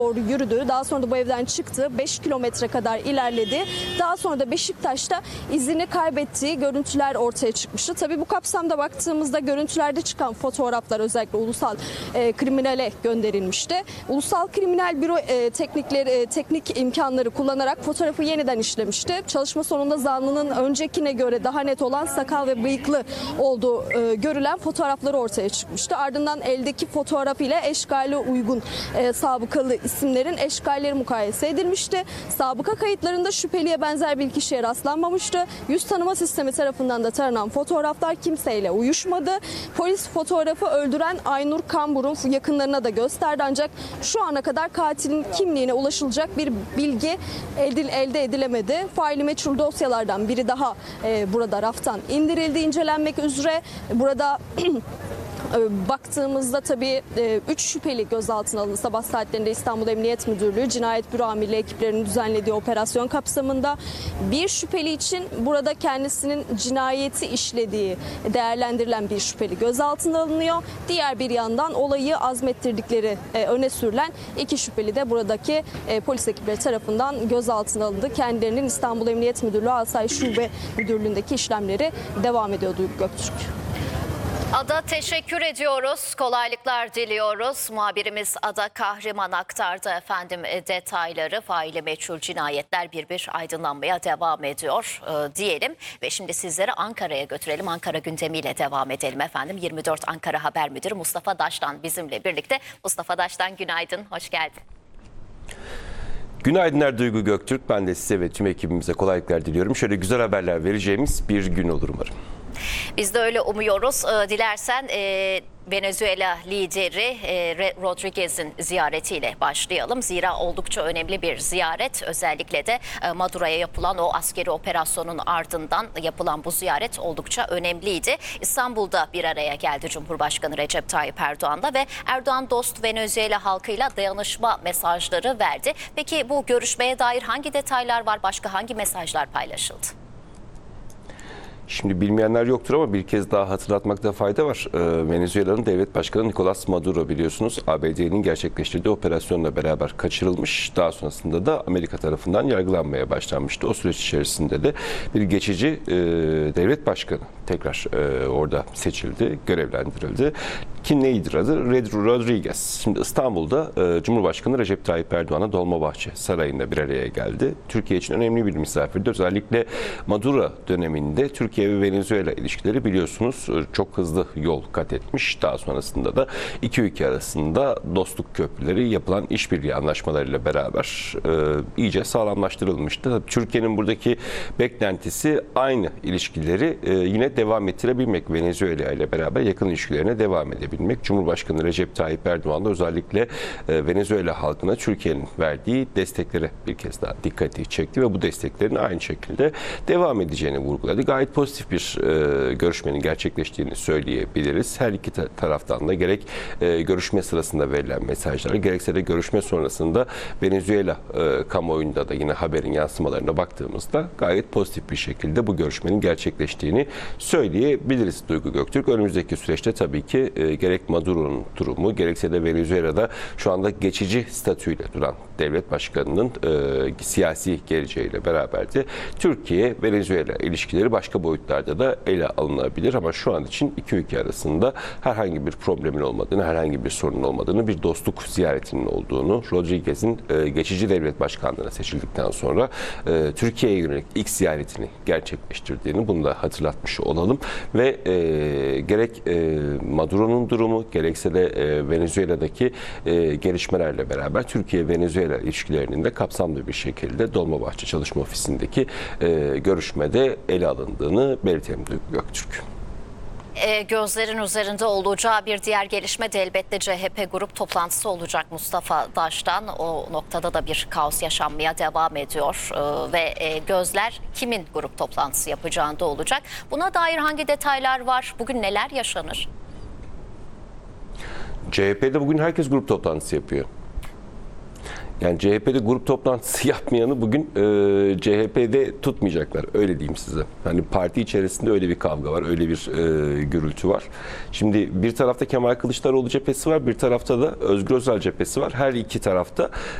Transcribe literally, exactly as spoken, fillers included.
doğru yürüdü. Daha sonra da bu evden çıktı. beş kilometre kadar ilerledi. Daha sonra da Beşiktaş'ta izini kaybettiği görüntüler ortaya çıkmıştı. Tabii bu kapsamda baktığımızda görüntülerde çıkan fotoğraflar özellikle ulusal e, kriminale gönderilmişti. Ulusal Kriminal Büro e, teknikleri, e, teknik imkanları kullanarak fotoğrafı yeniden işlemişti. Çalışma sonunda zanlının öncekine göre daha net olan sakal ve bıyıklı olduğu e, görülen fotoğrafları ortaya çıkmıştı. Ardından eldeki fotoğraf ile eşkale uygun e, sabıkalı isimlerin eşkalleri mukayese edilmişti. Sabıka kayıtlarında şüpheliye benzer bir kişiye rastlanmamıştı. Yüz tanıma sistemi tarafından da taranan fotoğraflar kimseyle uyuşmadı. Polis fotoğrafı öldüren Aynur Kambur'un yakınlarına da gösterdi ancak şu ana kadar katilin kimliğine ulaşılacak bir bilgi elde edilemedi. Faili meçhul dosyalardan biri daha e, burada raftan indirildi, incelenmek üzere. Burada baktığımızda tabii üç şüpheli gözaltına alındı. Sabah saatlerinde İstanbul Emniyet Müdürlüğü Cinayet Büro Amirliği ekiplerinin düzenlediği operasyon kapsamında bir şüpheli için burada kendisinin cinayeti işlediği değerlendirilen bir şüpheli gözaltına alınıyor. Diğer bir yandan olayı azmettirdikleri öne sürülen iki şüpheli de buradaki polis ekipleri tarafından gözaltına alındı. Kendilerinin İstanbul Emniyet Müdürlüğü Asayiş Şube Müdürlüğü'ndeki işlemleri devam ediyor Duygu Göktürk. Ada teşekkür ediyoruz. Kolaylıklar diliyoruz. Muhabirimiz Ada Kahraman aktardı efendim detayları. Faili meçhul cinayetler bir bir aydınlanmaya devam ediyor e, diyelim. Ve şimdi sizleri Ankara'ya götürelim. Ankara gündemiyle devam edelim efendim. yirmi dört Ankara Haber Müdürü Mustafa Daştan bizimle birlikte. Mustafa Daştan günaydın, hoş geldin. Günaydınlar Duygu Göktürk. Ben de size ve tüm ekibimize kolaylıklar diliyorum. Şöyle güzel haberler vereceğimiz bir gün olur umarım. Biz de öyle umuyoruz. Dilersen e, Venezuela lideri e, Rodriguez'in ziyaretiyle başlayalım. Zira oldukça önemli bir ziyaret. Özellikle de e, Maduro'ya yapılan o askeri operasyonun ardından yapılan bu ziyaret oldukça önemliydi. İstanbul'da bir araya geldi Cumhurbaşkanı Recep Tayyip Erdoğan'la ve Erdoğan dost Venezuela halkıyla dayanışma mesajları verdi. Peki bu görüşmeye dair hangi detaylar var? Başka hangi mesajlar paylaşıldı? Şimdi bilmeyenler yoktur ama bir kez daha hatırlatmakta fayda var. Ee, Venezuela'nın devlet başkanı Nicolas Maduro biliyorsunuz A B D'nin gerçekleştirdiği operasyonla beraber kaçırılmış. Daha sonrasında da Amerika tarafından yargılanmaya başlanmıştı. O süreç içerisinde de bir geçici e, devlet başkanı tekrar e, orada seçildi, görevlendirildi. Ki neydir adı? Red Rodriguez. Şimdi İstanbul'da e, Cumhurbaşkanı Recep Tayyip Erdoğan'a Dolmabahçe Sarayı'nda bir araya geldi. Türkiye için önemli bir misafirdi. Özellikle Maduro döneminde Türkiye ve Venezuela ilişkileri biliyorsunuz çok hızlı yol kat etmiş. Daha sonrasında da iki ülke arasında dostluk köprüleri yapılan işbirliği anlaşmalarıyla beraber e, iyice sağlamlaştırılmıştı. Türkiye'nin buradaki beklentisi aynı ilişkileri e, yine devam ettirebilmek. Venezuela ile beraber yakın ilişkilerine devam edebilmek. Cumhurbaşkanı Recep Tayyip Erdoğan da özellikle e, Venezuela halkına Türkiye'nin verdiği desteklere bir kez daha dikkati çekti ve bu desteklerin aynı şekilde devam edeceğini vurguladı. Gayet pozitif bir e, görüşmenin gerçekleştiğini söyleyebiliriz. Her iki ta- taraftan da gerek e, görüşme sırasında verilen mesajlar, gerekse de görüşme sonrasında Venezuela e, kamuoyunda da yine haberin yansımalarına baktığımızda gayet pozitif bir şekilde bu görüşmenin gerçekleştiğini söyleyebiliriz Duygu Göktürk. Önümüzdeki süreçte tabii ki e, gerek Maduro'nun durumu, gerekse de Venezuela'da şu anda geçici statüyle duran devlet başkanının e, siyasi geleceğiyle beraber de Türkiye-Venezuela ilişkileri başka boyutlarda da ele alınabilir ama şu an için iki ülke arasında herhangi bir problemin olmadığını, herhangi bir sorunun olmadığını, bir dostluk ziyaretinin olduğunu, Rodriguez'in e, geçici devlet başkanlığına seçildikten sonra e, Türkiye'ye yönelik ilk ziyaretini gerçekleştirdiğini bunu da hatırlatmış olalım ve e, gerek e, Maduro'nun durumu gerekse de e, Venezuela'daki e, gelişmelerle beraber Türkiye-Venezuela ilişkilerinin de kapsamlı bir şekilde Dolmabahçe Çalışma Ofisi'ndeki e, görüşmede ele alındığını belirtelim Duygu Göktürk. E, gözlerin üzerinde olacağı bir diğer gelişme de elbette C H P grup toplantısı olacak Mustafa Daş'tan. O noktada da bir kaos yaşanmaya devam ediyor e, ve e, gözler kimin grup toplantısı yapacağında olacak. Buna dair hangi detaylar var? Bugün neler yaşanır? C H P'de bugün herkes grup toplantısı yapıyor. Yani C H P'de grup toplantısı yapmayanı bugün e, C H P'de tutmayacaklar. Öyle diyeyim size. Hani parti içerisinde öyle bir kavga var, öyle bir e, gürültü var. Şimdi bir tarafta Kemal Kılıçdaroğlu cephesi var, bir tarafta da Özgür Özel cephesi var. Her iki tarafta